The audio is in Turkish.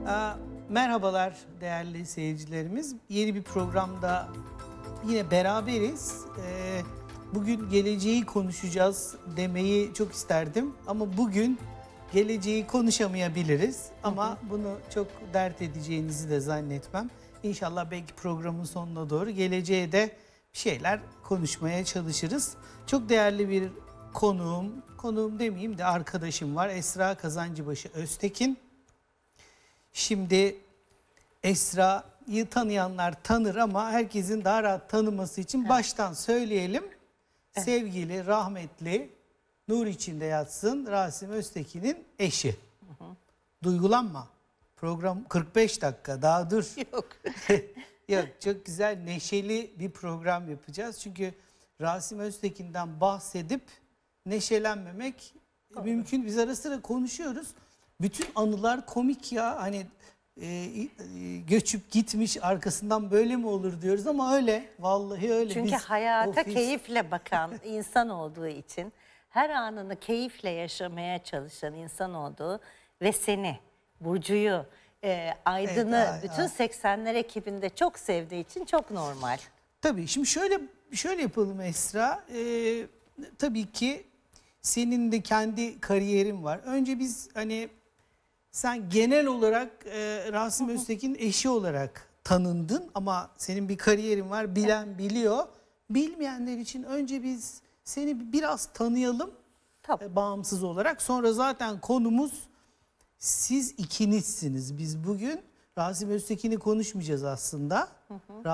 Merhabalar değerli seyircilerimiz. Yeni bir programda yine beraberiz. Bugün geleceği konuşacağız demeyi çok isterdim. Ama bugün geleceği konuşamayabiliriz. Ama bunu çok dert edeceğinizi de zannetmem. İnşallah belki programın sonuna doğru geleceğe de bir şeyler konuşmaya çalışırız. Çok değerli bir konuğum demeyeyim de arkadaşım var. Esra Kazancıbaşı Öztekin. Şimdi Esra'yı tanıyanlar tanır ama herkesin daha rahat tanıması için baştan söyleyelim. Evet. Sevgili, rahmetli, nur içinde yatsın Rasim Öztekin'in eşi. Duygulanma. Program 45 dakika, daha dur. Yok. Yok, çok güzel, neşeli bir program yapacağız. Çünkü Rasim Öztekin'den bahsedip neşelenmemek mümkün. Biz ara sıra konuşuyoruz. Bütün anılar komik ya. Hani göçüp gitmiş, arkasından böyle mi olur diyoruz ama öyle. Vallahi öyle. Çünkü biz hayata keyifle bakan insan olduğu için, her anını keyifle yaşamaya çalışan insan olduğu ve seni, Burcu'yu, Aydın'ı, Evet, bütün 80'ler ekibinde çok sevdiği için çok normal. Tabii şimdi şöyle yapalım Esra. Tabii ki senin de kendi kariyerin var. Önce biz hani sen genel olarak Rasim Öztekin eşi olarak tanındın ama senin bir kariyerin var, bilen biliyor. Bilmeyenler için önce biz seni biraz tanıyalım bağımsız olarak. Sonra zaten konumuz siz ikinizsiniz. Biz bugün Rasim Öztekin'i konuşmayacağız aslında.